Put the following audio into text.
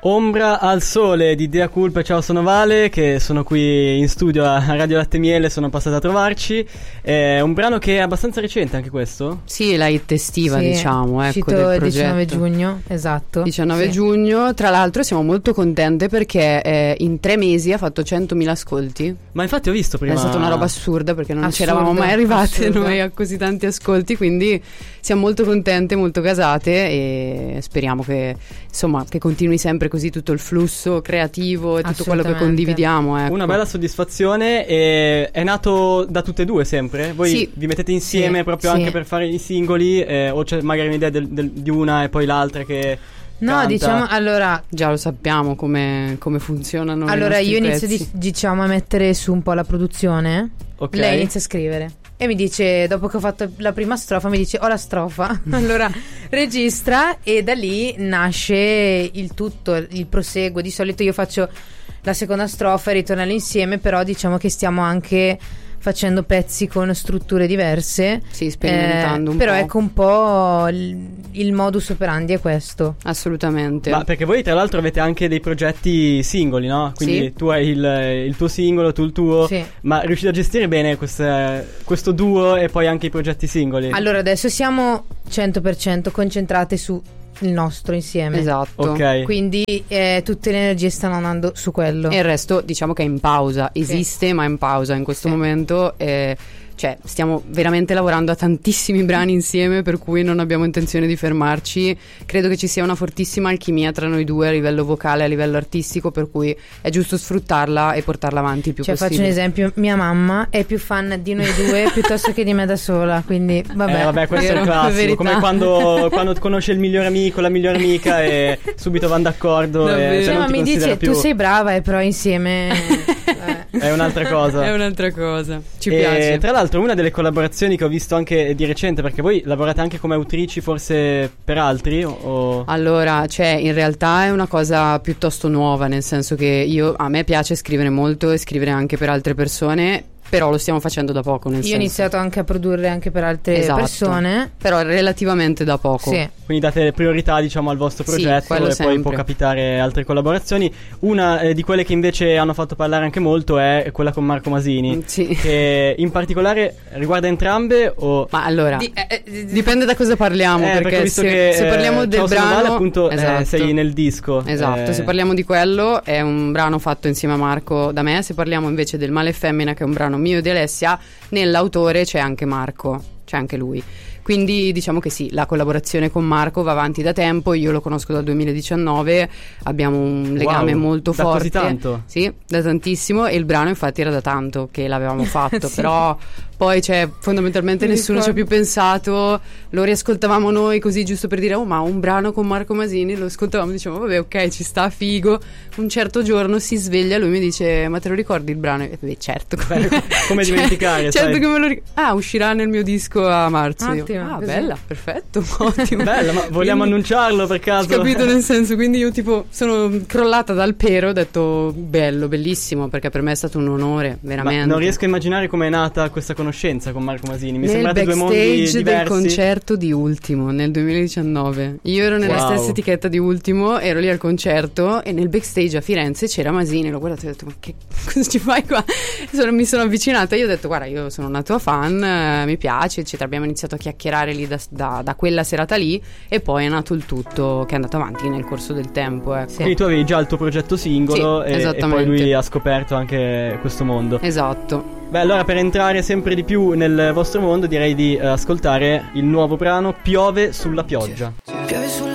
Ombra al sole di Dea Culpa. Ciao, sono Vale, che sono qui in studio a Radio Latte Miele, sono passato a trovarci. È un brano che è abbastanza recente anche questo? Sì, la hit estiva, sì, diciamo, ecco, del progetto. 19 giugno, esatto. 19 giugno, tra l'altro siamo molto contente perché in 3 mesi ha fatto 100.000 ascolti. Ma infatti ho visto prima. È stata una roba assurda perché non ci eravamo mai arrivate noi a così tanti ascolti, quindi siamo molto contente, molto gasate e speriamo che, insomma, che continui sempre così tutto il flusso creativo e tutto quello che condividiamo, ecco. Una bella soddisfazione. E è nato da tutte e due sempre? Voi vi mettete insieme proprio anche per fare i singoli, o c'è magari un'idea di una e poi l'altra che no, canta? diciamo, allora già lo sappiamo come funzionano. Allora io inizio pezzi. diciamo a mettere su un po' la produzione. Okay. Lei inizia a scrivere e mi dice, dopo che ho fatto la prima strofa, mi dice ho la strofa. Allora registra e da lì nasce il tutto, il proseguo. Di solito io faccio la seconda strofa e ritornano insieme, però diciamo che stiamo anche facendo pezzi con strutture diverse. Sì, sperimentando un però po'. ecco, un po' il modus operandi è questo. Assolutamente. Ma perché voi tra l'altro avete anche dei progetti singoli, no? Quindi tu hai il tuo singolo, tu il tuo. Sì. Ma riuscite a gestire bene questo duo e poi anche i progetti singoli? Allora adesso siamo 100% concentrate su il nostro insieme. Esatto. Ok. Quindi tutte le energie stanno andando su quello. E il resto diciamo che è in pausa. Esiste, ma è in pausa in questo momento. Cioè, stiamo veramente lavorando a tantissimi brani insieme, per cui non abbiamo intenzione di fermarci. Credo che ci sia una fortissima alchimia tra noi due a livello vocale, a livello artistico, per cui è giusto sfruttarla e portarla avanti il più possibile. Faccio un esempio: mia mamma è più fan di noi due piuttosto che di me da sola, quindi vabbè. Questo è il classico, come quando conosce il migliore amico, la migliore amica e subito vanno d'accordo. Ma mi dice più. Tu sei brava, e però insieme è un'altra cosa. È un'altra cosa. Ci piace. Tra l'altro una delle collaborazioni che ho visto anche di recente, perché voi lavorate anche come autrici forse per altri o... Allora, in realtà è una cosa piuttosto nuova, nel senso che a me piace scrivere molto e scrivere anche per altre persone, però lo stiamo facendo da poco, Io ho iniziato anche a produrre anche per altre persone, però relativamente da poco. Sì. Quindi date priorità, diciamo, al vostro progetto, e sempre. poi può capitare altre collaborazioni. Una di quelle che invece hanno fatto parlare anche molto è quella con Marco Masini, che in particolare riguarda entrambe o... Ma allora dipende da cosa parliamo, perché se parliamo del brano Vale, appunto, esatto. Sei nel disco. Esatto, se parliamo di quello è un brano fatto insieme a Marco da me. Se parliamo invece del Male e Femmina, che è un brano mio e di Alessia, nell'autore c'è anche Marco, c'è anche lui. Quindi diciamo che sì, la collaborazione con Marco va avanti da tempo. Io lo conosco dal 2019, abbiamo un legame molto forte. Così tanto? Sì, da tantissimo, e il brano infatti era da tanto che l'avevamo fatto. Sì. Però poi fondamentalmente nessuno ci ha più pensato, lo riascoltavamo noi così giusto per dire ma un brano con Marco Masini, lo ascoltavamo e dicevamo vabbè, ok, ci sta, figo. Un certo giorno si sveglia, lui mi dice ma te lo ricordi il brano? E beh, certo, come dimenticare, certo che me lo ricordo. Uscirà nel mio disco a marzo. Ottimo, bella, perfetto, ottimo. Bella, ma vogliamo annunciarlo per caso? Capito, nel senso, quindi io sono crollata dal pero, ho detto bello, bellissimo, perché per me è stato un onore, veramente. Ma non riesco a immaginare com'è nata questa conoscenza con Marco Masini. Mi sembrate due mondi diversi. Nel backstage del concerto di Ultimo nel 2019. Io ero nella stessa etichetta di Ultimo, ero lì al concerto e nel backstage a Firenze c'era Masini. L'ho guardato e ho detto ma che cosa ci fai qua? Mi sono avvicinata e io ho detto guarda, io sono una tua fan, mi piace, eccetera. Abbiamo iniziato a chiacchierare lì da quella serata lì, e poi è nato il tutto che è andato avanti nel corso del tempo, ecco. Quindi tu avevi già il tuo progetto singolo, e poi lui ha scoperto anche questo mondo. Esatto. Beh, allora per entrare sempre di più nel vostro mondo direi di ascoltare il nuovo brano Piove sulla pioggia.